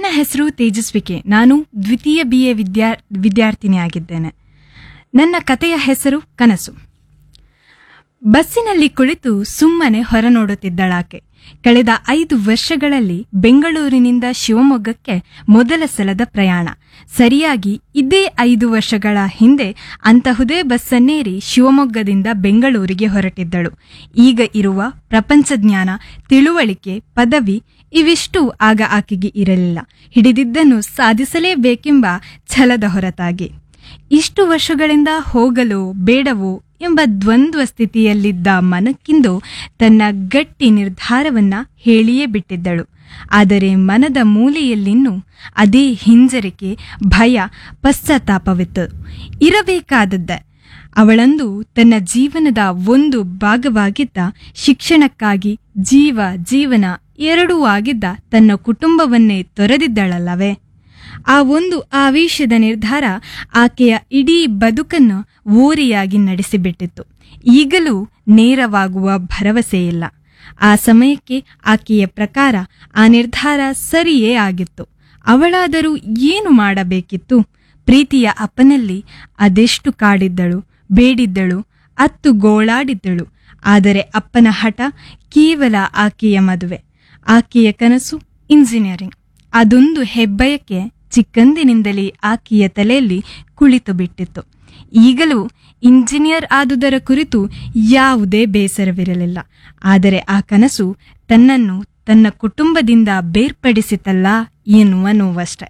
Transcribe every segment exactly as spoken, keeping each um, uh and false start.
ಹೆಸರು ತೇಜಸ್ವಿಕೆ. ನಾನು ದ್ವಿತೀಯ ಬಿ ಎ ವಿದ್ಯಾ ವಿದ್ಯಾರ್ಥಿನಿಯಾಗಿದ್ದೇನೆ. ನನ್ನ ಕತೆಯ ಹೆಸರು ಕನಸು. ಬಸ್ಸಿನಲ್ಲಿ ಕುಳಿತು ಸುಮ್ಮನೆ ಹೊರ ನೋಡುತ್ತಿದ್ದಳಾಕೆ. ಕಳೆದ ಐದು ವರ್ಷಗಳಲ್ಲಿ ಬೆಂಗಳೂರಿನಿಂದ ಶಿವಮೊಗ್ಗಕ್ಕೆ ಮೊದಲ ಸಲದ ಪ್ರಯಾಣ. ಸರಿಯಾಗಿ ಇದೇ ಐದು ವರ್ಷಗಳ ಹಿಂದೆ ಅಂತಹುದೇ ಬಸ್ಸನ್ನೇರಿ ಶಿವಮೊಗ್ಗದಿಂದ ಬೆಂಗಳೂರಿಗೆ ಹೊರಟಿದ್ದಳು. ಈಗ ಇರುವ ಪ್ರಪಂಚ ಜ್ಞಾನ, ತಿಳುವಳಿಕೆ, ಪದವಿ ಇವಿಷ್ಟು ಆಗ ಆಕೆಗೆ ಇರಲಿಲ್ಲ. ಹಿಡಿದಿದ್ದನ್ನು ಸಾಧಿಸಲೇಬೇಕೆಂಬ ಛಲದ ಹೊರತಾಗಿ. ಇಷ್ಟು ವರ್ಷಗಳಿಂದ ಹೋಗಲು ಬೇಡವೋ ಎಂಬ ದ್ವಂದ್ವ ಸ್ಥಿತಿಯಲ್ಲಿದ್ದ ಮನಕ್ಕಿಂದು ತನ್ನ ಗಟ್ಟಿ ನಿರ್ಧಾರವನ್ನ ಹೇಳಿಯೇ ಬಿಟ್ಟಿದ್ದಳು. ಆದರೆ ಮನದ ಮೂಲೆಯಲ್ಲಿನ್ನೂ ಅದೇ ಹಿಂಜರಿಕೆ, ಭಯ, ಪಶ್ಚಾತ್ತಾಪವಿತ್ತು. ಇರಬೇಕಾದದ್ದ ಅವಳಂದು ತನ್ನ ಜೀವನದ ಒಂದು ಭಾಗವಾಗಿದ್ದ, ಶಿಕ್ಷಣಕ್ಕಾಗಿ ಜೀವ ಜೀವನ ಎರಡೂ ಆಗಿದ್ದ ತನ್ನ ಕುಟುಂಬವನ್ನೇ ತೊರೆದಿದ್ದಳಲ್ಲವೇ? ಆ ಒಂದು ಆವೇಶದ ನಿರ್ಧಾರ ಆಕೆಯ ಇಡೀ ಬದುಕನ್ನು ಓರೆಯಾಗಿ ನಡೆಸಿಬಿಟ್ಟಿತ್ತು. ಈಗಲೂ ನೇರವಾಗುವ ಭರವಸೆಯಿಲ್ಲ. ಆ ಸಮಯಕ್ಕೆ ಆಕೆಯ ಪ್ರಕಾರ ಆ ನಿರ್ಧಾರ ಸರಿಯೇ ಆಗಿತ್ತು. ಅವಳಾದರೂ ಏನು ಮಾಡಬೇಕಿತ್ತು? ಪ್ರೀತಿಯ ಅಪ್ಪನಲ್ಲಿ ಅದೆಷ್ಟು ಕಾಡಿದ್ದಳು, ಬೇಡಿದ್ದಳು, ಅತ್ತು ಗೋಳಾಡಿದ್ದಳು. ಆದರೆ ಅಪ್ಪನ ಹಠ ಕೇವಲ ಆಕೆಯ ಮದುವೆ. ಆಕೆಯ ಕನಸು ಇಂಜಿನಿಯರಿಂಗ್. ಅದೊಂದು ಹೆಬ್ಬಯಕ್ಕೆ ಚಿಕ್ಕಂದಿನಿಂದಲೇ ಆಕೆಯ ತಲೆಯಲ್ಲಿ ಕುಳಿತು ಬಿಟ್ಟಿತ್ತು. ಈಗಲೂ ಇಂಜಿನಿಯರ್ ಆದುದರ ಕುರಿತು ಯಾವುದೇ ಬೇಸರವಿರಲಿಲ್ಲ. ಆದರೆ ಆ ಕನಸು ತನ್ನನ್ನು ತನ್ನ ಕುಟುಂಬದಿಂದ ಬೇರ್ಪಡಿಸಿತಲ್ಲ ಎನ್ನುವ ನೋವಷ್ಟೆ.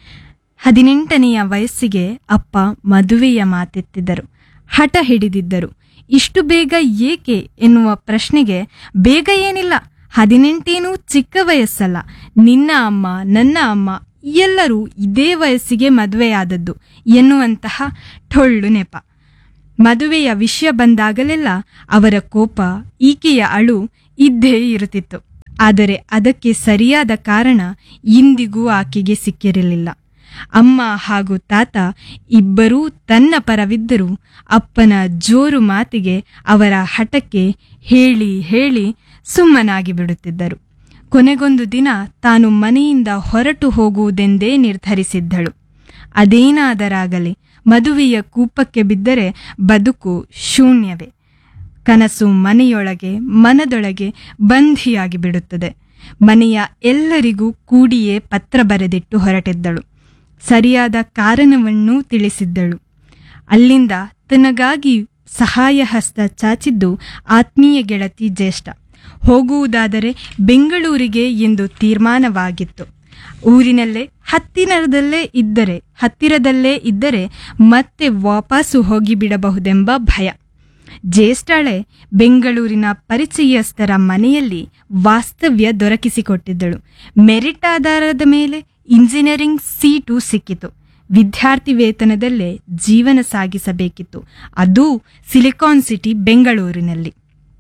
ಹದಿನೆಂಟನೆಯ ವಯಸ್ಸಿಗೆ ಅಪ್ಪ ಮದುವೆಯ ಮಾತೆತ್ತಿದ್ದರು, ಹಠ ಹಿಡಿದಿದ್ದರು. ಇಷ್ಟು ಬೇಗ ಏಕೆ ಎನ್ನುವ ಪ್ರಶ್ನೆಗೆ, ಬೇಗ ಏನಿಲ್ಲ, ಹದಿನೆಂಟೇನೂ ಚಿಕ್ಕ ವಯಸ್ಸಲ್ಲ. ನಿನ್ನ ಅಮ್ಮ, ನನ್ನ ಅಮ್ಮ ಎಲ್ಲರೂ ಇದೇ ವಯಸ್ಸಿಗೆ ಮದುವೆಯಾದದ್ದು ಎನ್ನುವಂತಹ ಟೊಳ್ಳು ನೆಪ. ಮದುವೆಯ ವಿಷಯ ಬಂದಾಗಲೆಲ್ಲ ಅವರ ಕೋಪ, ಈಕೆಯ ಅಳು ಇದ್ದೇ ಇರುತ್ತಿತ್ತು. ಆದರೆ ಅದಕ್ಕೆ ಸರಿಯಾದ ಕಾರಣ ಇಂದಿಗೂ ಆಕೆಗೆ ಸಿಕ್ಕಿರಲಿಲ್ಲ. ಅಮ್ಮ ಹಾಗೂ ತಾತ ಇಬ್ಬರೂ ತನ್ನ ಪರವಿದ್ದರೂ ಅಪ್ಪನ ಜೋರು ಮಾತಿಗೆ, ಅವರ ಹಠಕ್ಕೆ ಹೇಳಿ ಹೇಳಿ ಸುಮ್ಮನಾಗಿ ಬಿಡುತ್ತಿದ್ದರು. ಕೊನೆಗೊಂದು ದಿನ ತಾನು ಮನೆಯಿಂದ ಹೊರಟು ಹೋಗುವುದೆಂದೇ ನಿರ್ಧರಿಸಿದ್ದಳು. ಅದೇನಾದರಾಗಲಿ, ಮದುವೆಯ ಕೂಪಕ್ಕೆ ಬಿದ್ದರೆ ಬದುಕು ಶೂನ್ಯವೇ. ಕನಸು ಮನೆಯೊಳಗೆ, ಮನದೊಳಗೆ ಬಂಧಿಯಾಗಿ ಬಿಡುತ್ತದೆ. ಮನೆಯ ಎಲ್ಲರಿಗೂ ಕೂಡಿಯೇ ಪತ್ರ ಬರೆದಿಟ್ಟು ಹೊರಟಿದ್ದಳು. ಸರಿಯಾದ ಕಾರಣವನ್ನೂ ತಿಳಿಸಿದ್ದಳು. ಅಲ್ಲಿಂದ ತನಗಾಗಿ ಸಹಾಯ ಹಸ್ತ ಚಾಚಿದ್ದು ಆತ್ಮೀಯ ಗೆಳತಿ ಜ್ಯೇಷ್ಠ. ಹೋಗುವುದಾದರೆ ಬೆಂಗಳೂರಿಗೆ ಎಂದು ತೀರ್ಮಾನವಾಗಿತ್ತು. ಊರಿನಲ್ಲೇ ಹತ್ತಿರದಲ್ಲೇ ಇದ್ದರೆ ಹತ್ತಿರದಲ್ಲೇ ಇದ್ದರೆ ಮತ್ತೆ ವಾಪಸ್ಸು ಹೋಗಿಬಿಡಬಹುದೆಂಬ ಭಯ. ಜ್ಯೇಷ್ಠಳೆ ಬೆಂಗಳೂರಿನ ಪರಿಚಯಸ್ಥರ ಮನೆಯಲ್ಲಿ ವಾಸ್ತವ್ಯ ದೊರಕಿಸಿಕೊಟ್ಟಿದ್ದಳು. ಮೆರಿಟ್ ಆಧಾರದ ಮೇಲೆ ಇಂಜಿನಿಯರಿಂಗ್ ಸೀಟು ಸಿಕ್ಕಿತು. ವಿದ್ಯಾರ್ಥಿ ವೇತನದಲ್ಲೇ ಜೀವನ ಸಾಗಿಸಬೇಕಿತ್ತು, ಅದೂ ಸಿಲಿಕಾನ್ ಸಿಟಿ ಬೆಂಗಳೂರಿನಲ್ಲಿ.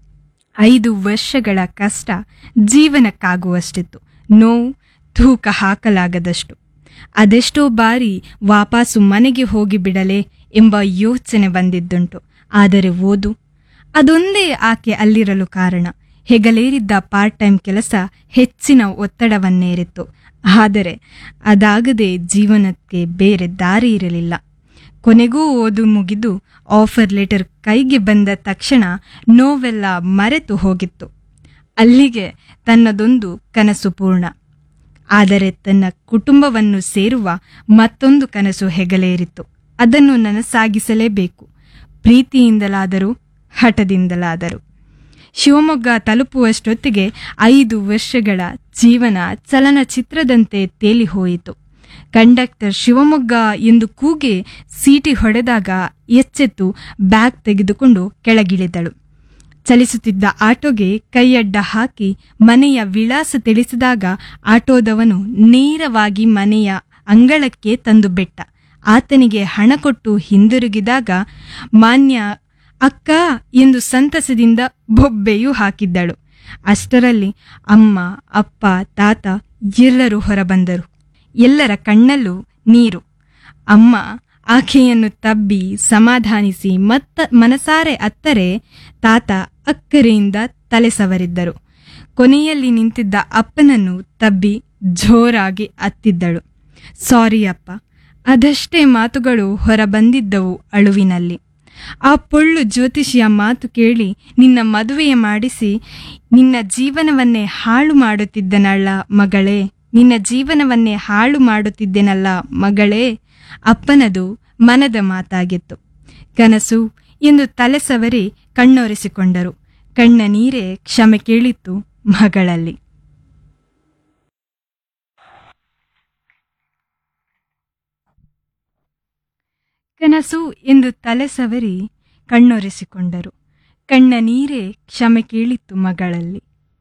ಐದು ವರ್ಷಗಳ ಕಷ್ಟ ಜೀವನಕ್ಕಾಗುವಷ್ಟಿತ್ತು, ನೋವು ತೂಕ ಹಾಕಲಾಗದಷ್ಟು. ಅದೆಷ್ಟೋ ಬಾರಿ ವಾಪಸ್ಸು ಮನೆಗೆ ಹೋಗಿಬಿಡಲೇ ಎಂಬ ಯೋಚನೆ ಬಂದಿದ್ದುಂಟು. ಆದರೆ ಓದು, ಅದೊಂದೇ ಆಕೆ ಅಲ್ಲಿರಲು ಕಾರಣ. ಹೆಗಲೇರಿದ್ದ ಪಾರ್ಟ್ ಟೈಮ್ ಕೆಲಸ ಹೆಚ್ಚಿನ ಒತ್ತಡವನ್ನೇರಿತ್ತು. ಆದರೆ ಅದಾಗದೆ ಜೀವನಕ್ಕೆ ಬೇರೆ ದಾರಿ ಇರಲಿಲ್ಲ. ಕೊನೆಗೂ ಓದು ಮುಗಿದು ಆಫರ್ ಲೆಟರ್ ಕೈಗೆ ಬಂದ ತಕ್ಷಣ ನೋವೆಲ್ಲ ಮರೆತು ಹೋಗಿತ್ತು. ಅಲ್ಲಿಗೆ ತನ್ನದೊಂದು ಕನಸು ಪೂರ್ಣ. ಆದರೆ ತನ್ನ ಕುಟುಂಬವನ್ನು ಸೇರುವ ಮತ್ತೊಂದು ಕನಸು ಹೆಗಲೇರಿತ್ತು. ಅದನ್ನು ನನಸಾಗಿಸಲೇಬೇಕು, ಪ್ರೀತಿಯಿಂದಲಾದರೂ ಹಠದಿಂದಲಾದರೂ. ಶಿವಮೊಗ್ಗ ತಲುಪುವಷ್ಟೊತ್ತಿಗೆ ಐದು ವರ್ಷಗಳ ಜೀವನ ಚಲನಚಿತ್ರದಂತೆ ತೇಲಿ ಹೋಯಿತು. ಕಂಡಕ್ಟರ್ ಶಿವಮೊಗ್ಗ ಎಂದು ಕೂಗಿ ಸೀಟಿ ಹೊಡೆದಾಗ ಎಚ್ಚೆತ್ತು ಬ್ಯಾಗ್ ತೆಗೆದುಕೊಂಡು ಕೆಳಗಿಳಿದಳು. ಚಲಿಸುತ್ತಿದ್ದ ಆಟೋಗೆ ಕೈಯಡ್ಡ ಹಾಕಿ ಮನೆಯ ವಿಳಾಸ ತಿಳಿಸಿದಾಗ ಆಟೋದವನು ನೇರವಾಗಿ ಮನೆಯ ಅಂಗಳಕ್ಕೆ ತಂದು ಬಿಟ್ಟ. ಆತನಿಗೆ ಹಣ ಕೊಟ್ಟು ಹಿಂದಿರುಗಿದಾಗ ಮಾನ್ಯ ಅಕ್ಕ ಎಂದು ಸಂತಸದಿಂದ ಬೊಬ್ಬೆಯೂ ಹಾಕಿದ್ದಳು. ಅಷ್ಟರಲ್ಲಿ ಅಮ್ಮ, ಅಪ್ಪ, ತಾತ ಎಲ್ಲರೂ ಹೊರಬಂದರು. ಎಲ್ಲರ ಕಣ್ಣಲ್ಲೂ ನೀರು. ಅಮ್ಮ ಆಕೆಯನ್ನು ತಬ್ಬಿ ಸಮಾಧಾನಿಸಿ ಮತ್ತ ಮನಸಾರೆ ಅತ್ತರೆ, ತಾತ ಅಕ್ಕರೆಯಿಂದ ತಲೆ ಸವರಿದ್ದರು. ಕೊನೆಯಲ್ಲಿ ನಿಂತಿದ್ದ ಅಪ್ಪನನ್ನು ತಬ್ಬಿ ಜೋರಾಗಿ ಅತ್ತಿದ್ದಳು. ಸಾರಿ ಅಪ್ಪ. ಅದಷ್ಟೇ ಮಾತುಗಳು ಹೊರಬಂದಿದ್ದವು ಅಳುವಿನಲ್ಲಿ. ಆ ಪೊಳ್ಳು ಜ್ಯೋತಿಷಿಯ ಮಾತು ಕೇಳಿ ನಿನ್ನ ಮದುವೆಯ ಮಾಡಿಸಿ ನಿನ್ನ ಜೀವನವನ್ನೇ ಹಾಳು ಮಾಡುತ್ತಿದ್ದನಲ್ಲ ಮಗಳೇ, ನಿನ್ನ ಜೀವನವನ್ನೇ ಹಾಳು ಮಾಡುತ್ತಿದ್ದೆನಲ್ಲ ಮಗಳೇ. ಅಪ್ಪನದು ಮನದ ಮಾತಾಗಿತ್ತು. ಕನಸು ಎಂದು ತಲೆ ಸವರಿ ಕಣ್ಣೊರೆಸಿಕೊಂಡರು. ಕಣ್ಣ ನೀರೇ ಕ್ಷಮೆ ಕೇಳಿತ್ತು ಮಗಳಲ್ಲಿ. ಕನಸು ಎಂದು ತಲೆ ಸವರಿ ಕಣ್ಣೊರೆಸಿಕೊಂಡರು. ಕಣ್ಣ ನೀರೇ ಕ್ಷಮೆ ಕೇಳಿತ್ತು ಮಗಳಲ್ಲಿ.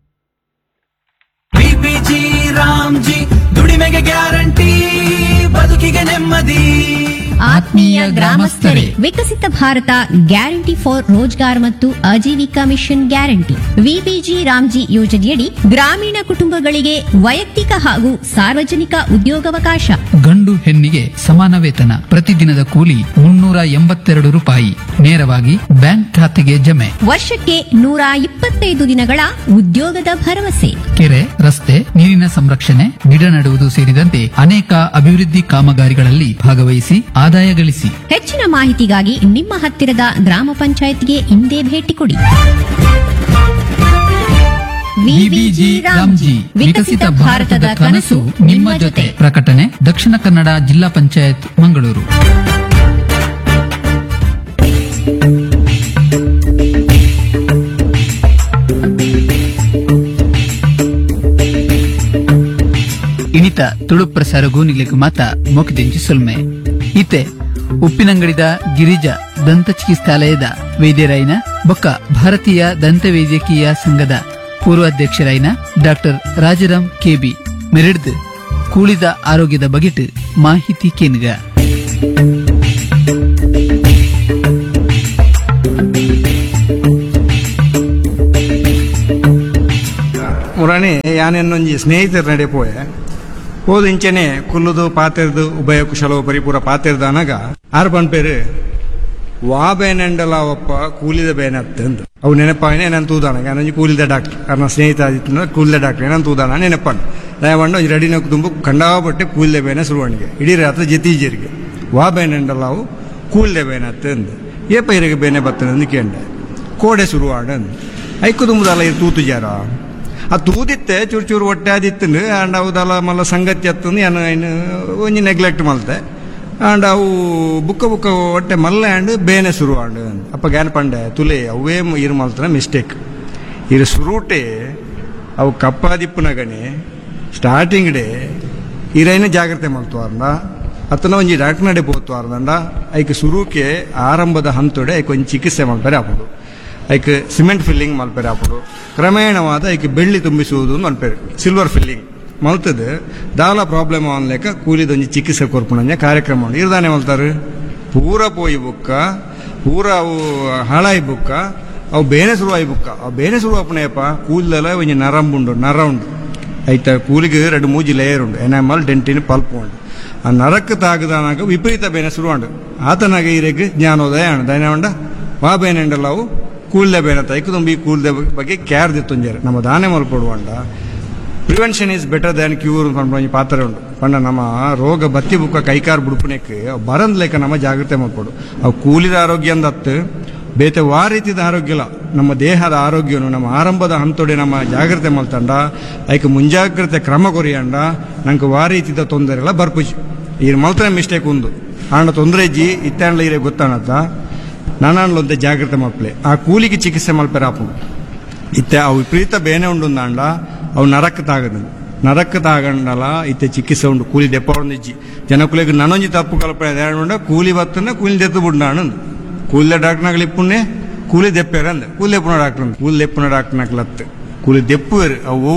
ಬಿಪಿಜಿ ರಾಮ್ಜಿ ದುಡಿಮೆಗೆ ಗ್ಯಾರಂಟಿ, ಬದುಕಿಗೆ ನೆಮ್ಮದಿ. ಆತ್ಮೀಯ ಗ್ರಾಮಸ್ಥರೇ, ವಿಕಸಿತ ಭಾರತ ಗ್ಯಾರಂಟಿ ಫಾರ್ ರೋಜ್ಗಾರ್ ಮತ್ತು Aajeevika mission guarantee VBG Ramji ಯೋಜನೆಯಡಿ ಗ್ರಾಮೀಣ ಕುಟುಂಬಗಳಿಗೆ ವೈಯಕ್ತಿಕ ಹಾಗೂ ಸಾರ್ವಜನಿಕ ಉದ್ಯೋಗಾವಕಾಶ. ಗಂಡು ಹೆಣ್ಣಿಗೆ ಸಮಾನ ವೇತನ, ಪ್ರತಿದಿನದ ಕೂಲಿ ಮುನ್ನೂರ ಎಂಬತ್ತೆರಡು ರೂಪಾಯಿ, ನೇರವಾಗಿ ಬ್ಯಾಂಕ್ ಖಾತೆಗೆ ಜಮೆ. ವರ್ಷಕ್ಕೆ ನೂರ ಇಪ್ಪತ್ತೈದು ದಿನಗಳ ಉದ್ಯೋಗದ ಭರವಸೆ. ಕೆರೆ, ರಸ್ತೆ, ನೀರಿನ ಸಂರಕ್ಷಣೆ, ಗಿಡ ನೆಡುವುದು ಸೇರಿದಂತೆ ಅನೇಕ ಅಭಿವೃದ್ಧಿ ಕಾಮಗಾರಿಗಳಲ್ಲಿ ಭಾಗವಹಿಸಿ ಆದಾಯ ಗಳಿಸಿ. ಹೆಚ್ಚಿನ ಮಾಹಿತಿಗಾಗಿ ನಿಮ್ಮ ಹತ್ತಿರದ ಗ್ರಾಮ ಪಂಚಾಯತ್ಗೆ ಇಂದೇ ಭೇಟಿ ಕೊಡಿ. ವಿಬಿಜಿ ರಾಮ್ಜಿ, ವಿಕಸಿತ ಭಾರತದ ಕನಸು ನಿಮ್ಮ ಜೊತೆ. ಪ್ರಕಟಣೆ ದಕ್ಷಿಣ ಕನ್ನಡ ಜಿಲ್ಲಾ ಪಂಚಾಯತ್ ಮಂಗಳೂರು. ಇನಿತ ತುಳು ಪ್ರಸಾರ ಗೋನಿಲೆಗ್ ಮಾತ ಮೊಕದಿಂಚಿ ಸೊಲ್ಮೆ ಇತ್ತೆ ಉಪ್ಪಿನಂಗಡಿದ ಗಿರಿಜಾ ದಂತ ಚಿಕಿತ್ಸಾಲಯದ ವೈದ್ಯರಾಯಿನ ಬೊಕ್ಕ ಭಾರತೀಯ ದಂತ ವೈದ್ಯಕೀಯ ಸಂಘದ ಪೂರ್ವಾಧ್ಯಕ್ಷರಾಯಿನ ಡಾಕ್ಟರ್ ರಾಜಾರಾಮ್ ಕೆಬಿ ಮೆರೆಡ್ದು ಕೂಳಿದ ಆರೋಗ್ಯದ ಬಗೆಟ್ ಮಾಹಿತಿ ಕೇನ್ಗ. ಮುರಾಣಿ ಯಾನೆನ್ನೊಂಜಿ ಸ್ನೇಹಿತರ ನಡೆ ಪೋಯೆ ಹೋದ ಇಂಚೆನೆ ಕುಲ್ಲುದು ಪಾತೆರ್ದು ಉಭಯ ಕುಶಲೋ ಪರಿಪೂರ ಪಾತೆರ್ದ ಅನಗ ಆರು ಪನ್ಪೇರು ವಾ ಬೇನೆಂಡಲ ಒಪ್ಪ ಕೂಲಿದ ಬೇನೆ ಅತ್ತಂದು ಅವು ನೆನಪಾಯಿನ ನಾನು ತೂದಾನ ನಾನೊಂಜಿ ಕೂಲಿದ ಡಾಕ್ಟರ್ ಕಾರಣ ಸ್ನೇಹಿತ ಆದಿತ್ತು ಕೂಲಿದ ಡಾಕ್ಟರ್ ನಾನು ತೂದಾನ ನೆನಪಾನ ದಯಮಾಡು ಒಂಜಿ ರೆಡಿ ನಕ್ಕು ತುಂಬ ಕಂಡಾಪಟ್ಟೆ ಕೂಲಿದ ಬೇನೆ ಸುರುವಣಿಗೆ ಇಡೀ ರಾತ್ರಿ ಜತೀಜರಿಗೆ ವಾ ಬೇನೆಂಡಲ ಅವು ಕೂಲಿದ ಬೇನೆ ಅತ್ತಂದು ಏಪ ಇರಗೆ ಬೇನೆ ಬತ್ತನಂದು ಕೇಂಡೆ ಕೋಡೆ ಸುರುವಾಡಂದು ಐಕು ತುಂಬದಲ್ಲ ಇದು ತೂತು ಜಾರ ಆ ತೂದಿತ್ತೆ ಚೂರು ಚೂರು ಹೊಟ್ಟೆ ಆದಿತ್ತು ಆಂಡ್ ಅವದಲ್ಲ ಮಲ್ಲ ಸಂಗತಿ ಹತ್ತಂದು ಏನು ಏನು ಒಂಜಿ ನೆಗ್ಲೆಕ್ಟ್ ಮಲ್ತೆ ಆಂಡ್ ಅವು ಬುಕ್ಕ ಬುಕ್ಕ ಹೊಟ್ಟೆ ಮಲ್ಲ ಆಂಡ್ ಬೇನೆ ಶುರು ಆಂಡ್ ಅಪ್ಪ ಗ್ಯಾನ್ ಪಂಡೆ ತುಲೆ ಅವೇ ಇರು ಮಲ್ತನ ಮಿಸ್ಟೇಕ್ ಇರು ಸುರುಟೆ ಅವು ಕಪ್ಪಾದಿಪ್ಪನಗನೆ ಸ್ಟಾರ್ಟಿಂಗ್ ಡೇ ಇರೈನ ಜಾಗ್ರತೆ ಮಲ್ತುವಾರ್ನ ಅತ್ತನ ಒಂಜಿ ಡಾಕ್ಟರ್ ನಡೆ ಪೋತುವಾರ್ದಂಡ ಐಕ್ ಸುರುಕೆ ಆರಂಭದ ಹಂತೊಡೆ ಐಕ್ ಒಂಜಿ ಚಿಕಿತ್ಸೆ ಮಲ್ಪರೆ ಹಾಪುಡು ಐಕ್ ಸಿಮೆಂಟ್ ಫಿಲ್ಲಿಂಗ್ ಮಲ್ಪರೆ ಹಾಪುಡು ಕ್ರಮೇಣವಾದ ಐಕ್ ಬೆಳ್ಳಿ ತುಂಬಿಸುವುದು ಮಲ್ಪೇರು ಸಿಲ್ವರ್ ಫಿಲ್ಲಿಂಗ್ ಮಲ್ತದ ದಾಲ ಪ್ರಾಬ್ಲಮ್ ಅನ್ಲೇಕ ಕೂಲಿದೊಂಜಿ ಚಿಕಿತ್ಸೆ ಕೊರ್ಪುಣಂಜ ಕಾರ್ಯಕ್ರಮ ಉಂಡು ಇರ್ದಾನೆ ಮಲ್ತಾರೆ ಪೂರ ಪೋಯಿ ಬುಕ್ಕ ಪೂರ ಅವು ಹಾಳಾಯಿ ಬುಕ್ಕ ಅವು ಬೇನೆ ಶುರುವಾಯಿ ಬುಕ್ಕ ಅವು ಬೇನೆ ಶುರು ಅಪ್ಪಣೆಯಪ್ಪ ಕೂದಲೆಲ್ಲ ಒಂಜಿ ನರಂಬುಂಡು ನರ ಉಂಡು ಐತ ಕೂಲಿಗೆ ಎರಡು ಮೂಜಿ ಲೇಯರ್ ಉಂಡು ಎನಾಮಲ್ ಡೆಂಟಿನ ಪಲ್ಪ್ ಉಂಡು ಆ ನರಕ್ಕೆ ತಾಗದಾನಾಗ ವಿಪರೀತ ಬೇನೆ ಶುರುವಾಂಡು ಆತನಾಗ ಇರೆಗ್ ಜ್ಞಾನೋದಯ ಅಣ್ಣ ದಯನವಂಡ ವಾ ಬೇನೆ ಉಂಡಲ್ಲ ಅವು ಕೂಲ್ದೆ ಬೇನೆ ತೈಕು ತುಂಬಿ ಕೂಲ್ದೆ ಬಗ್ಗೆ ಕ್ಯಾರ್ ದಿತ್ತೊಂಜಾರೆ ನಮ್ಮ ದಾನೆ ಮಲ್ಪಡುವಂಡ prevention is better than cure ಪಂಡ ಪಾತ್ರ ಉಂಡು ಪಂಡ ನಮ್ಮ ರೋಗ ಬತ್ತಿ ಬುಕ್ಕ ಕೈಕಾರ್ ಬುಡುಪುನೆಕ್ ಬರಂದ್ ಲೆಕ್ಕ ನಮ್ಮ ಜಾಗ್ರತೆ ಮಾಡ್ಕೊಡು ಅವು ಕೂಲಿದ ಆರೋಗ್ಯ ಅಂದತ್ತು ಬೇತೆ ವಾ ರೀತಿದ ಆರೋಗ್ಯಲ ನಮ್ಮ ದೇಹದ ಆರೋಗ್ಯನು ನಮ್ಮ ಆರಂಭದ ಹಂತೊಡೆ ನಮ್ಮ ಜಾಗ್ರತೆ ಮಲ್ತಂಡ ಐಕ ಮುಂಜಾಗ್ರತೆ ಕ್ರಮ ಕೊರಿಯಂಡ ನಂಗೆ ವಾ ರೀತಿದ ತೊಂದರೆ ಎಲ್ಲ ಬರ್ಪುಜಿ ಈ ಮಲ್ತನೆ ಮಿಸ್ಟೇಕ್ ಉಂದು ಆಂಡ ತೊಂದರೆ ಇಜ್ಜಿ ಇತ್ತಾಂಡ್ಲ ಇರೇ ಗೊತ್ತಾಣತ್ತ ನಾನಾಂಡ್ಲೊಂದೆ ಜಾಗ್ರತೆ ಮಲ್ಪಲೆ ಆ ಕೂಲಿಗೆ ಚಿಕಿತ್ಸೆ ಮಲ್ಪೆರ ಆಪು ಇತ್ತೆ ಅವು ವಿಪರೀತ ಬೇನೆ ಉಂಡು ಅಂದಾಂಡ ಅವು ನರಕ್ಕೆ ತಾಗದ ನರಕ್ಕೆ ತಾಗಂಡಲ ಇತ್ತೆ ಚಿಕಿತ್ಸೆ ಉಂಡು ಕೂಲಿ ದೆಪ್ಪ ಉಂದಿಜ್ಜಿ ಜನಕುಲಿಗೆ ನನೊಂಜಿ ತಪ್ಪು ಕಲ್ಪನೆ ಉಂಡ ಕೂಲಿ ಬತ್ತನ ಕೂಲಿ ದೆತ್ತು ಬಿಡ್ನಾಣಂದು ಕೂಲಿ ಡಾಕ್ಟರ್ನಾಗ್ಲಿ ಇಪ್ಪುಣ್ಣೆ ಕೂಲಿ ದೆಪ್ಪೇರಂದ ಕೂಲಿ ದೆಪ್ಪುನ ಡಾಕ್ಟರ್ ಕೂಲಿ ದೆಪ್ಪುನ ಡಾಕ್ಟರ್ನಾಗ್ಲತ್ತು ಕೂಲಿ ದೆಪ್ಪುವೇರು ಅವು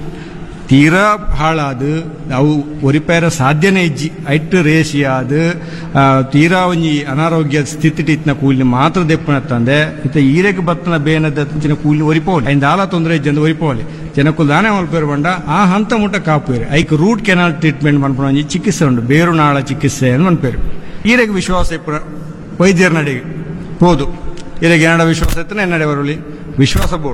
ತೀರಾ ಹಾಳಾದು ಅವು ಒರಿಪೇರ ಸಾಧ್ಯನೇ ಇಜ್ಜಿ ಐಟ್ ರೇಷಿ ಆದು ತೀರಾ ಒಂಜಿ ಅನಾರೋಗ್ಯ ಸ್ಥಿತಿಟಿತ್ನ ಕೂಲಿ ಮಾತ್ರ ದೆಪ್ಪನ ತಂದೆ ಇತ್ತ ಈರೆಗೆ ಬತ್ತನ ಬೇನದ ಕೂಲಿ ಒರಿಪೋಲಿ ಐದು ಆಲ ತೊಂದರೆ ಇಜ್ಜಂದು ಒರಿಪೋಲಿ ಜನಕ್ಕೂ ದಾನೆ ಮಲ್ಪೇರು ಬಂಡ ಆ ಹಂತ ಮುಟ್ಟ ಕಾಪುವೇರು ಐಕ್ ರೂಟ್ ಕೆನಾಲ್ ಟ್ರೀಟ್ಮೆಂಟ್ ಮನ್ಪುಣ ಒಂಜಿ ಚಿಕಿತ್ಸೆ ಉಂಡು ಬೇರು ನಾಳ ಚಿಕಿತ್ಸೆ ಅಂತ ಮನ್ಪೇರು ಈರೆಗೆ ವಿಶ್ವಾಸ ಇಪ್ಪುನ ವೈದ್ಯರ ನಡೆಗೆ ಹೋದು ಇರೆಗೆ ಏನಾಡ ವಿಶ್ವಾಸ ಇತ್ತನ ಎನ್ನಡೆ ಬರಲಿ ವಿಶ್ವಾಸ ಬೋಡು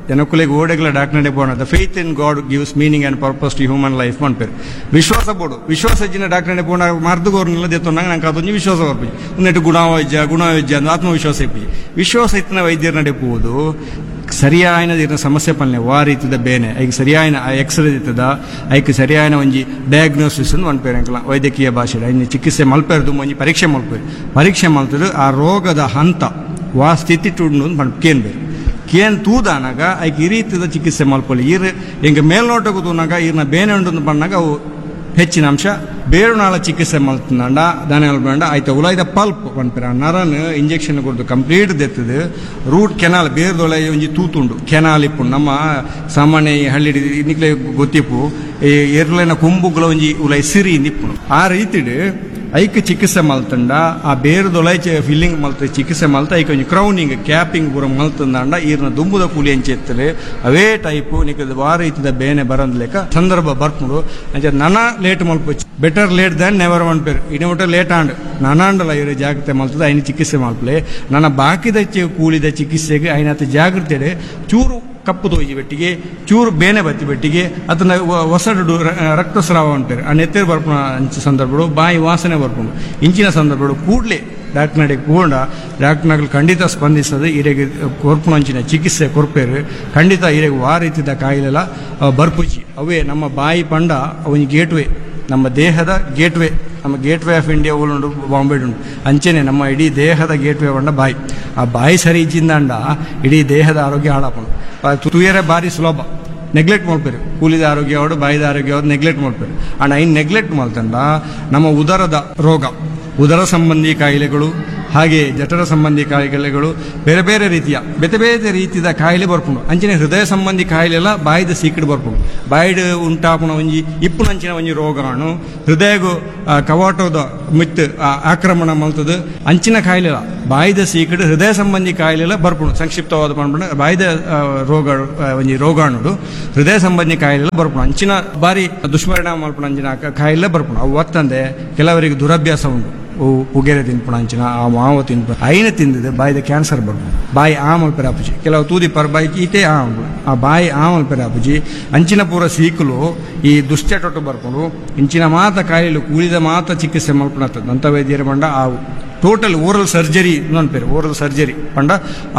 ಜನಕುಲೆಗೆ ಓಡೆಗಳ doctor ಬೋಣ the faith in god gives meaning and purpose to human life ಮಾಡ್ಪೇರು ವಿಶ್ವಾಸ ಬೋಡು ವಿಶ್ವಾಸ ಇಜ್ಜಿನ ಡಾಕ್ಟರ್ ಬೋಣ ಮರ್ದುಗೋರ್ನೆಲ್ಲ ದೆತ್ತೊಂಡಾಗ ನಂಗೆ ಅದೊಂದು ವಿಶ್ವಾಸ ಬರ್ಪಿ ಒಂದೆಟ್ಟು ಗುಣವೈದ್ಯ ಗುಣವೈದ್ಯ ಅಂದ್ರೆ ಆತ್ಮವಿಶ್ವಾಸ ಇಪ್ಪಿ ವಿಶ್ವಾಸ ಇತ್ತಿನ ವೈದ್ಯರ ನಡೆಪುವುದು ಸರಿಯಾಯಿನ ಇರೋ ಸಮಸ್ಯೆ ಪಲ್ಲೆ ವಾ ರೀತಿದ ಬೇನೆ ಐಗೆ ಸರಿಯಾಯಿನ ಎಕ್ಸ್ರೇ ಇರ್ತದ ಐಕೆ ಸರಿಯಾಯಿನ ಒಂಜಿ ಡಯಾಗ್ನೋಸಿಸ್ ಅಂತ ಅನ್ಪೇರಂಕಲ್ಲ ವೈದ್ಯಕೀಯ ಭಾಷೆ ಐದು ಚಿಕಿತ್ಸೆ ಮಲ್ಪೇರದು ಒಂಜಿ ಪರೀಕ್ಷೆ ಮಲ್ಪೇರು ಪರೀಕ್ಷೆ ಮಲ್ತದ್ದು ಆ ರೋಗದ ಹಂತ ವಾ ಸ್ಥಿತಿ ಟುಂಡು ಅಂತ ಕೇನ್ ಬೇಕು ಕೇನ್ ತೂದಾನಾಗ ಐಕೆ ಈ ರೀತಿದ ಚಿಕಿತ್ಸೆ ಮಲ್ಪಲ್ಲಿ ಈರ್ ಹಿಂಗೆ ಮೇಲ್ನೋಟಕ್ಕೆ ತೂನಾಗ ಈರ್ನ ಬೇನೆ ಉಂಡು ಬಂದಾಗ ಅವು ಹೆಚ್ಚಿನ ಅಂಶ ಬೇರುನಾಳ ಚಿಕಿತ್ಸೆ ಮಲ್ತಂಡ ದಾನ ಬೇಡ ಆಯ್ತು ಉಲಾಯ್ದ pulp ಪನ್ಪೇರ Naran injection ಕೊಡ್ದು complete ದೆತ್ತದು root canal ಬೇರ್ದೊಳೆ ಒಂಜಿ ತೂತುಂಡು ಕೆನಾಲ್ ಇಪ್ಪು ನಮ್ಮ ಸಾಮಾನ್ಯ ಹಳ್ಳಿ ನಿಕ್ಲೆ ಗೊತ್ತಿಪ್ಪು ಎರ್ಲೆನ ಕೊಂಬುಗಳ ಒಂಜಿ ಉಲಾಯ್ ಸಿರಿ ನಿಪ್ಪು ಆ ರೀತಿಡ್ ಐಕ್ ಚಿಕಿತ್ಸೆ ಮಲ್ತಂಡ ಆ ಬೇರ್ದೊಳೆ ಫಿಲ್ಲಿಂಗ್ ಮಲ್ತ ಚಿಕಿತ್ಸೆ ಮಲ್ತ ಐಕ್ ಒಂಜಿ ಕ್ರೌನಿಂಗ್ ಕ್ಯಾಪಿಂಗ್ ಪೂರ ಮಲ್ತಂದಾಂಡ ಈರ್ನ ದುಂಬುದ ಕೂಲಿ ಅಂಚೆತ್ತಲೆ ಅವೇ ಟೈಪು ನಿಕ್ಕದ ವಾರ ರೀತಿದ ಬೇನೆ ಬರಂದ್ ಲೆಕ್ಕ ಸಂದರ್ಭ ಬರ್ಪುಡು ಅಂಚೆ ನನ late ಮಲ್ಪ better late than never ಮನ್ಪೇರು ಇನ್ನೊಟ್ಟು late and ನಾನಾಂಡಲ ಇರೋ ಜಾಗ್ರತೆ ಮಲ್ತದ ಐನ ಚಿಕಿತ್ಸೆ ಮಲ್ಪಲೆ ನನ್ನ ಬಾಕಿದ ಕೂಲಿದ ಚಿಕಿತ್ಸೆಗೆ ಐನತ್ತು ಜಾಗ್ರತೆ ಚೂರು ಕಪ್ಪು ತೋಜಿ ಬೆಟ್ಟಿಗೆ ಚೂರು ಬೇನೆ ಬತ್ತಿ ಬೆಟ್ಟಿಗೆ ಅದನ್ನ ಹೊಸಡು ರಕ್ತಸ್ರಾವ ಉಂಟೇರು ಆ ನೆತ್ತೇರು ಬರ್ಪುಣ ಅಂಚ ಸಂದರ್ಭಗಳು ಬಾಯಿ ವಾಸನೆ ಬರ್ಪುಂಡು ಇಂಚಿನ ಸಂದರ್ಭಗಳು ಕೂಡಲೇ ಡಾಕ್ಟರ್ ನಡೆ ಕೂಡ ಡಾಕ್ಟರ್ಗಳು ಖಂಡಿತ ಸ್ಪಂದಿಸದು ಇರೆಗೆ ಕೊರ್ಪುಣಂಚಿನ ಚಿಕಿತ್ಸೆ ಕೊರ್ಪೇರು ಖಂಡಿತ ಇರೆಗೆ ವಾ ರೀತಿದ ಕಾಯಿಲೆಲ್ಲ ಬರ್ಪುಜಿ ಅವೇ ನಮ್ಮ ಬಾಯಿ ಪಂಡ ಅವನಿ ಗೇಟ್ವೇ ನಮ್ಮ ದೇಹದ ಗೇಟ್ವೇ ನಮ್ಮ ಗೇಟ್ವೇ ಆಫ್ ಇಂಡಿಯಾ ಉಂಡು ಬಾಂಬೆ ಉಂಟು ಅಂಚೆನೆ ನಮ್ಮ ಇಡೀ ದೇಹದ ಗೇಟ್ವೇ ಬಂಡ ಬಾಯಿ ಆ ಬಾಯಿ ಸರಿ ಇಜ್ಜಿಂದಾಂಡ ಇಡೀ ದೇಹದ ಆರೋಗ್ಯ ಹಾಳಾಪುಂಡು ತುಯರೆ ಬಾರಿ ಸುಲಭ ನೆಗ್ಲೆಕ್ಟ್ ಮಾಡ್ಪೇರು ಕೂಲಿದ ಆರೋಗ್ಯ ಅವಡು ಬಾಯಿದ ಆರೋಗ್ಯ ಅವ್ರು ನೆಗ್ಲೆಕ್ಟ್ ಮಾಡ್ಪೇರು ಅಣ್ಣ ಇನ್ನು ನೆಗ್ಲೆಕ್ಟ್ ಮಾಡ್ತಂಡ ನಮ್ಮ ಉದರದ ರೋಗ ಉದರ ಸಂಬಂಧಿ ಕಾಯಿಲೆಗಳು ಹಾಗೆ ಜಠರ ಸಂಬಂಧಿ ಕಾಯಿಲೆಗಳು ಬೇರೆ ಬೇರೆ ರೀತಿಯ ಬೇರೆ ಬೇರೆ ರೀತಿಯ ಕಾಯಿಲೆ ಬರ್ಪುಂಡು ಅಂಚಿನ ಹೃದಯ ಸಂಬಂಧಿ ಕಾಯಿಲೆ ಎಲ್ಲ ಬಾಯಿದ ಸೀಕಡ್ ಬರ್ಪುಂಡು ಬಾಯಿಡ್ ಉಂಟಾಪುಣ ಒಂಜಿ ಇಪ್ಪುನಂಚಿನ ಒಂಜಿ ರೋಗಾಣು ಹೃದಯಗೂ ಕವಾಟದ ಮಿತ್ ಆಕ್ರಮಣ ಮಲ್ತದು ಅಂಚಿನ ಕಾಯಿಲೆ ಬಾಯಿದ ಸೀಕಡ್ ಹೃದಯ ಸಂಬಂಧಿ ಕಾಯಿಲೆ ಎಲ್ಲ ಬರ್ಪುಂಡು ಸಂಕ್ಷಿಪ್ತವಾದ ಮಾಡ್ಬಿಡ ಬಾಯಿದ ರೋಗ ಒಂಜಿ ರೋಗಾಣುಡು ಹೃದಯ ಸಂಬಂಧಿ ಕಾಯಿಲೆ ಎಲ್ಲ ಬರ್ಪುಂಡು ಅಂಚಿನ ಬಾರಿ ದುಷ್ಪರಿಣಾಮ ಮಲ್ಪುಣ ಅಂಚಿನ ಕಾಯಿಲೆ ಬರ್ಪುಂಡು ಅವು ಒತ್ತಂದೆ ಕೆಲವರಿಗೆ ದುರಭ್ಯಾಸ ಉಂಟು ಪುಗೆರೆ ತಿನ್ಪುಣ ಅಂಚಿನ ಆ ಮಾವು ತಿನ್ಪು ಐನ ತಿಂದಿದೆ ಬಾಯಿದ ಕ್ಯಾನ್ಸರ್ ಬರ್ಬೋದು ಬಾಯಿ ಆಮಲ್ ಪೆರಾಪುಜಿ ಕೆಲವು ತೂದಿ ಪರ್ ಬಾಯಿ ಈತೆ ಆಮ್ ಆ ಬಾಯಿ ಆಮಲ್ ಪೆರಾಪುಜಿ ಅಂಚಿನ ಪೂರ ಸೀಕಲು ಈ ದುಶ್ಚಟೊಟ್ಟು ಬರ್ಕೊಂಡು ಇಂಚಿನ ಮಾತ ಕಾಯಿಲೆ ಕೂಲಿದ ಮಾತ ಚಿಕಿತ್ಸೆ ಮಲ್ಪುಣತ್ತದ ದಂತ ವೈದ್ಯರ ಬಂಡ ಆ total oral surgery ನೋಡ್ಪೇರು oral surgery ಪಂಡ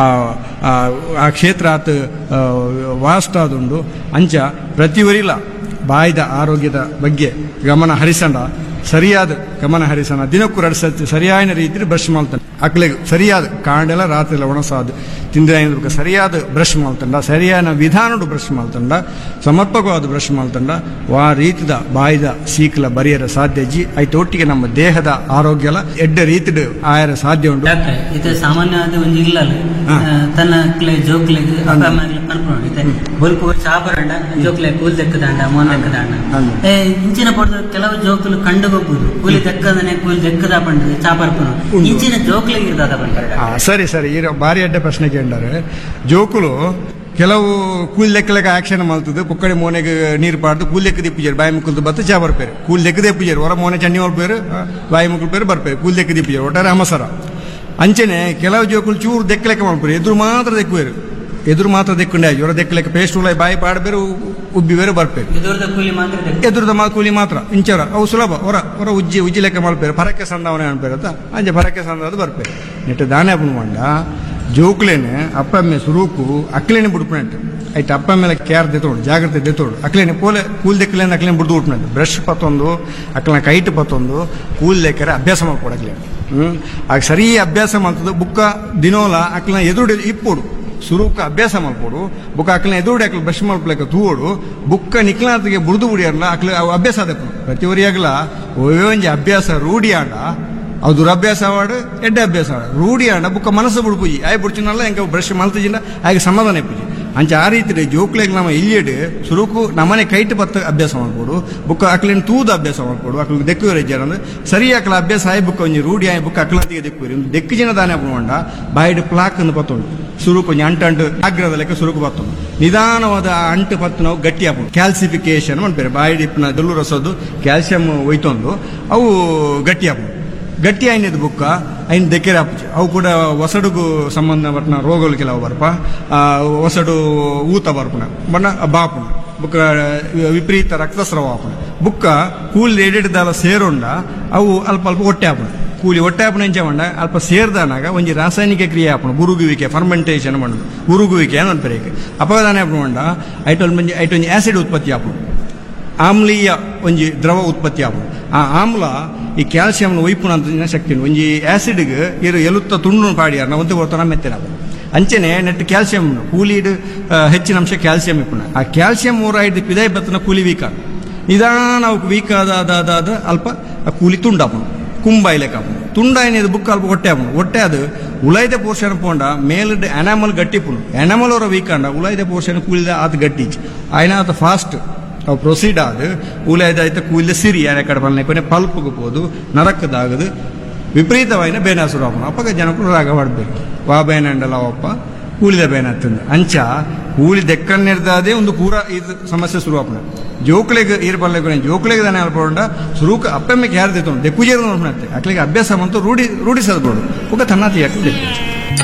ಆ ಕ್ಷೇತ್ರ ಆತ ವಾಸ್ಟ್ ಆದುಂಡು ಅಂಚ ಪ್ರತಿವರಿಲ್ಲ ಬಾಯಿದ ಆರೋಗ್ಯದ ಬಗ್ಗೆ ಗಮನ ಹರಿಸಂಡ ಸರಿಯಾದ ಗಮನ ಹರಿಸೋಣ ದಿನಕ್ಕೂ ಎರಡು ಸತಿ ಸರಿಯಾದ ರೀತಿಯಲ್ಲಿ ಬ್ರಷ್ ಮಾಡ್ತಾನೆ ಅಕ್ಲೆಗೆ ಸರಿಯಾದ ಕಾಂಡೆಲ್ಲ ರಾತ್ರಿ ಎಲ್ಲ ಒಣಸಾದು ತಿಂದ್ರೆ ಸರಿಯಾದ ಬ್ರಷ್ ಮಾಡ್ತಂಡ ಸರಿಯಾದ ವಿಧಾನಡು ಬ್ರಷ್ ಮಾಡ್ತಂಡ ಸಮರ್ಪಕವಾದ ಬ್ರಷ್ ಮಾಡ್ತಂಡ ಆ ರೀತಿದ ಬಾಯಿದ ಸೀಕ್ಲ ಬರಿಯರ ಸಾಧ್ಯ ಜಿ ಐತೆ ಒಟ್ಟಿಗೆ ನಮ್ಮ ದೇಹದ ಆರೋಗ್ಯ ಎಡ್ಡ ರೀತಿಡ್ ಆಯರ ಸಾಧ್ಯ ಉಂಟು ಇದು ಸಾಮಾನ್ಯವಾದ ಒಂದು ಇಲ್ಲ ತನ್ನ ಜೋಕ್ಲೆ ಬಲ್ಕು ಚಾಪರಂಡ ಜೋಕ್ಲೆ ಕೂಲ್ ದೆಕ್ಕದಂಡ ಮೋನ್ ದೆಕ್ಕದಂಡ ಇಂಚಿನ ಪಡೆದ ಕೆಲವು ಜೋಕ್ಲು ಕಂಡುಗೋಗ್ಬೋದು ಕೂಲಿ ದೆಕ್ಕದನೆ ಕೂಲಿ ದೆಕ್ಕದ ಪಂಡ ಚಾಪರ್ಪನ ಇಂಚಿನ ಜೋಕ್ಲೆ ಇರ್ತದ ಪಂಡ ಸರಿ ಸರಿ ಈ ಬಾರಿ ಅಡ್ಡ ಪ್ರಶ್ನೆ ಕೇಂದ್ರೆ ಜೋಕುಲು ಕೆಲವು ಕೂಲ್ ಲೆಕ್ಕ ಆಕ್ಷನ್ ಮಾಡ್ತದೆ ಪುಕ್ಕಡೆ ಮೋನೆಗೆ ನೀರು ಪಾಡ್ದು ಕೂಲ್ ಲೆಕ್ಕ ದಿಪ್ಪಿಜಾರು ಬಾಯಿ ಮುಕ್ಕಲ್ದು ಬತ್ತ ಚಾ ಬರ್ಪೇರು ಕೂಲ್ ಲೆಕ್ಕ ದಿಪ್ಪಿಜಾರು ಹೊರ ಮೋನೆ ಚಂಡಿ ಮಲ್ಪೇರು ಬಾಯಿ ಮುಕ್ಕಲ್ ಪೇರು ಬರ್ಪೇರು ಕೂಲ್ ಲೆಕ್ಕ ದಿಪ್ಪಿಜಾರು ಒಟ್ಟಾರೆ ಅಮಸರ ಅಂಚೆನೆ ಕೆಲವು ಜೋಕುಲು ಚೂರು ದೆಕ್ಕ ಲೆಕ್ಕ ಮಾಡ್ಪೇರು ಎದುರು ಮಾತ್ರ ದೆಕ್ಕುವೇರು ಎದುರು ಮಾತ್ರ ದೆಕ್ಕೊಂಡೆ ಇವರ ದೆಕ್ಕ ಲೆಕ್ಕ ಪೇಸ್ಟ್ ಉಲಾಯಿ ಬಾಯಿ ಪಾಡಬೇರು ಉಬ್ಬಿ ಬೇರೆ ಬರ್ಪೇರು ಎದುರದ ಕೂಲಿ ಮಾತ್ರ ಇಂಚರ ಅವು ಸುಲಭ ಹೊರ ಹೊರ ಉಜ್ಜಿ ಉಜ್ಜಿ ಲೆಕ್ಕ ಮಾಡ್ಪೇರು ಪರಕ್ಕೆ ಸಂದಾವನೆ ಅನ್ಪೇರತ್ತ ಅಂಚೆ ಪರಕ್ಕೆ ಸಂದಾದ ಬರ್ಪೇರು ನೆಟ್ಟು ದಾನೆ ಅಪ್ಪನ ಮಂಡ ಜೋಕ್ಲೇನೆ ಅಪ್ಪಮ್ಮೆ ಸುರೂಕು ಅಕ್ಲೇನೆ ಬಿಡ್ಪುಣಂಟು ಆಯ್ತು ಅಪ್ಪ ಮೇಲೆ ಕೇರ್ ದೆತ್ತೋಡು ಜಾಗ್ರತೆ ದೆತ್ತೋಡು ಅಕ್ಲೇನೆ ಪೋಲೆ ಕೂಲ್ ದೆಕ್ಕಲೇನೆ ಅಕ್ಲೇನೆ ಬಿಡ್ದು ಬಿಟ್ನಂಟು ಬ್ರಷ್ ಪತ್ತೊಂದು ಅಕ್ಲನ ಕೈಟ್ ಪತ್ತೊಂದು ಕೂಲ್ ಲೆಕ್ಕರೆ ಅಭ್ಯಾಸ ಮಾಡ್ಕೊಡು ಅಕ್ಲೇನೆ ಹ್ಮ್ ಆಗ ಸರಿ ಅಭ್ಯಾಸ ಮಾಡ್ತದ ಬುಕ್ಕ ದಿನೋಲ ಅಕ್ಲನ ಎದುರು ಇಪ್ಪೋಡು ಸುರೂಕ ಅಭ್ಯಾಸ ಮಾಡ್ಕೊಡು ಬುಕ್ಕ ಅಕ್ಲನ ಎದುರುಡಿ ಅಕ್ಲ ಬ್ರಷ್ ಮಾಡ್ಕೊಳಕ ತೂಡು ಬುಕ್ಕ ನಿಕ್ಲಾತಿಗೆ ಬುಡ್ದು ಬಿಡಿಯರ್ಲ ಅಕ್ಲ ಅವು ಅಭ್ಯಾಸ ಅದಕ್ಕೆ ಪ್ರತಿವರಿಯಾಗಲ ಒಂಜಿ ಅಭ್ಯಾಸ ರೂಢಿ ಆಡ ಅವು ದುರಭ್ಯಾಸ ಆವಾಡು ಎಡ್ಡ ಅಭ್ಯಾಸ ಆಡ ರೂಢಿ ಆಡ ಬುಕ್ಕ ಮನಸ್ಸು ಬಿಡ್ಪುಜಿ ಆಯ್ ಬಿಡ್ಚಿನಲ್ಲ ಹೆಂಗ ಬ್ರಷ್ ಮಲ್ತಜಿಂದ ಹಾಗೆ ಸಮಾಧಾನ ಪೂಜಿ ಅಂಚ ಆ ರೀತಿ ಜೋಕ್ಲೆಗೆ ನಮ್ಮ ಇಲ್ಲಿಯಡ್ ಸುರುಕು ನಮ್ಮನೆ ಕೈಟ್ ಬತ್ತ ಅಭ್ಯಾಸ ಮಾಡ್ಕೊಡು ಬುಕ್ಕ ಅಕ್ಲಿನ ತೂದ ಅಭ್ಯಾಸ ಮಾಡ್ಕೊಡು ಅಕ್ಲಿಗೆ ದೆಕ್ಕುವರೆ ಇಜ್ಜಾರ ಅಂದ್ರೆ ಸರಿ ಅಕ್ಲ ಅಭ್ಯಾಸ ಆಯ್ ಬುಕ್ಕ ಒಂಜಿ ರೂಢಿ ಆಯ್ ಬುಕ್ಕ ಅಕ್ಲತಿಗೆ ದೆಕ್ಕುವರಿ ಒಂದು ದೆಕ್ಕಿಜಿನ ದಾನೆ ಅಪ್ಪಕೊಂಡ ಬಾಯಿಡ್ ಪ್ಲಾಕ್ ಅನ್ನು ಪತ್ತೊಂಡು ಸುರುಕು ಒಂಜಿ ಅಂಟು ಅಂಟು ಆಗ್ರದ ಲೆಕ್ಕ ಸುರುಕು ಪತ್ತೊಂಡು ನಿಧಾನವಾದ ಅಂಟು ಪತ್ತು ನಾವು ಗಟ್ಟಿ ಹಾಕೊಂಡು ಕ್ಯಾಲ್ಸಿಫಿಕೇಶನ್ ಮಾಡ್ಬೇರೆ ಬಾಯಿಡ್ ಇಪ್ಪನ ದೊಲ್ಲು ರಸದ್ದು ಕ್ಯಾಲ್ಸಿಯಂ ಒಯ್ತೊಂದು ಅವು ಗಟ್ಟಿ ಹಾಕೊಂಡು ಗಟ್ಟಿ ಆಯ್ನದು ಬುಕ್ಕ ಐನ್ ದೆಕ್ಕೆರೆ ಹಾಪುಜಿ ಅವು ಕೂಡ ಒಸಡುಗೂ ಸಂಬಂಧ ಪಟ್ಟ ರೋಗಗಳು ಕೆಲವು ಬರ್ಪ ಒಸಡು ಊತ ಬರ್ಪುಣ ಬಣ್ಣ ಬಾಪುಣ ಬುಕ್ಕ ವಿಪರೀತ ರಕ್ತಸ್ರಾವ ಆಪುಣ ಬುಕ್ಕ ಕೂಲಿ ಎಡೆಡ್ದಾಲ ಸೇರುಂಡ ಅವು ಅಲ್ಪ ಅಲ್ಪ ಹೊಟ್ಟೆ ಆಪುಣ ಕೂಲಿ ಹೊಟ್ಟೆ ಆಪುಣ ಎಂಚ ಮಂಡ ಅಲ್ಪ ಸೇರ್ದಾನಾಗ ಒಂಜಿ ರಾಸಾಯನಿಕ ಕ್ರಿಯೆ ಆಪುಣ ಉರುಗುವಿಕೆ ಫರ್ಮೆಂಟೇಷನ್ ಮಾಡುದು ಉರುಗುವಿಕೆ ಅನ್ನೋ ಪೆರೇಕೆ ಅಪದಾನ ಆಪುಣ ಮಂಡ ಐಟೊಂದು ಮಂಜಿ ಐಟೊಂಜಿ ಆಸಿಡ್ ಉತ್ಪತ್ತಿ ಆಪುಣ ಆಮ್ಲೀಯ ಒಂಜಿ ದ್ರವ ಉತ್ಪತ್ತಿ ಆಪುಣ ಆ ಆಮ್ಲ ಈ ಕ್ಯಾಲ್ಸಿಯಂ ಒಯ್ಪುಣ ಅಂತ ಶಕ್ತಿ ಒಂಜಿ ಆಸಿಡ್ಗೆ ಇರು ಎಲುತ್ತ ತುಂಡು ಪಾಡಿಯಾರ ನಾವು ಒಂದು ಕೊಡ್ತಾನ ಮೆತ್ತನ ಅಂಚನೆ ನೆಟ್ ಕ್ಯಾಲ್ಸಿಯಂ ಕೂಲಿಡ್ ಹೆಚ್ಚಿನ ಅಂಶ ಕ್ಯಾಲ್ಸಿಯಂ ಇಪ್ಪುಣ ಆ ಕ್ಯಾಲ್ಸಿಯಂ ಓರೈಡ್ ಪಿದೈ ಬತ್ತನ ಕೂಲಿ ವೀಕ್ ಆಗ ನಿಧಾನ ಅವು ವೀಕ್ ಆದ ಅಲ್ಪ ಆ ಕೂಲಿ ತುಂಡಾಪುಣ ಕುಂಬಾಯ್ಲೆಕ್ ಆಪುಣ ತುಂಡಾಯಿನ ಬುಕ್ ಅಲ್ಪ ಹೊಟ್ಟೆ ಆಪುಣ ಹೊಟ್ಟೆ ಅದು ಉಳೈದ ಪೋರ್ಷನ್ ಪೋಂಡ ಮೇಲ್ಡ್ ಎನಾಮಲ್ ಗಟ್ಟಿಪುಣ ಎನಾಮಲ್ ಅವರ ವೀಕ್ ಆಂಡ ಉಳೈದ ಪೋರ್ಷನ್ ಕೂಲಿದ ಆತ ಗಟ್ಟಿ ಆಯ್ನ ಆತ ಫಾಸ್ಟ್ ಅವು ಪ್ರೊಸೀಡ್ ಆದ ಉಳೈದಾಯ್ತ ಕೂಲಿದ ಸಿರಿ ಯಾರ ಕಡೆ ಬಲ್ನೆ ಕೊನೆ ಪಲ್ಪ್ಗೆ ಹೋದು ನರಕದಾಗದು ವಿಪರೀತವಾಯಿನ ಬೇನ ಶುರು ಆಪುಣ ಅಪ್ಪಗ ಜನಕ್ಕೂ ರಾಗ ಹೊಡ್ಬೇಕು ವಾ ಬೇನಂಡಲ್ಲ ಅಪ್ಪ ಕೂಲಿದ ಬೇನ ಹತ್ತಂದು ಅಂಚ ಕೂಲಿ ದೆಕ್ಕನ್ನಿರ್ದಾದೆ ಒಂದು ಪೂರ ಇದು ಸಮಸ್ಯೆ ಶುರು ಆಪುಣ ಜೋಕ್ಲೆಗೆ ಈರ್ ಬಲ್ಲೆ ಜೋಕ್ಲೆಗೆ ತಾನೆ ಅಲ್ಪಡ ಶುರುಕ ಅಪ್ಪೆಮ್ಮೆಗೆ ಯಾರು ದೆತ್ತು ದೆಕ್ಕುಜೇರು ನೋಡ್ಬಿಡತ್ತೆ ಅಕ್ಲಿಗೆ ಅಭ್ಯಾಸ ಬಂತು ರೂಢಿ ರೂಢಿಸಲ್ಬೋದು ಪುಗ ತನ್ನ ಯಾಕೆ